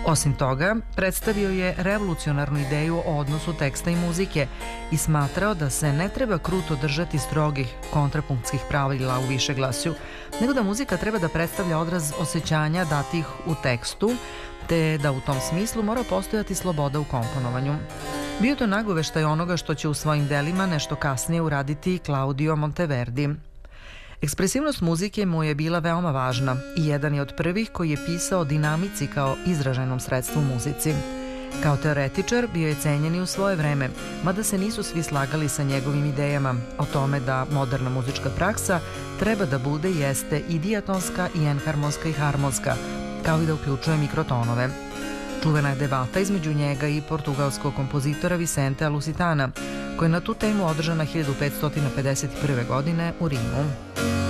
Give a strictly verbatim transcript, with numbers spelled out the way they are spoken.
Osim toga, predstavio je revolucionarnu ideju o odnosu teksta i muzike i smatrao da se ne treba kruto držati strogih kontrapunktskih pravila u višeglasju, nego da muzika treba da predstavlja odraz osjećanja datih u tekstu, te da u tom smislu mora postojati sloboda u komponovanju. Bio to nagoveštaj onoga što će u svojim delima nešto kasnije uraditi Claudio Monteverdi. Ekspresivnost muzike mu je bila veoma važna i jedan je od prvih koji je pisao o dinamici kao izraženom sredstvu u muzici. Kao teoretičar bio je cenjen i u svoje vreme, mada se nisu svi slagali sa njegovim idejama o tome da moderna muzička praksa treba da bude i jeste i dijatonska i enharmonska i harmonska, kao i da uključuje mikrotonove. Čuvena je debata između njega i portugalskog kompozitora Vicentea Lusitana, koja je na tu temu održana hiljadu petsto pedeset prve. godine u Rimu.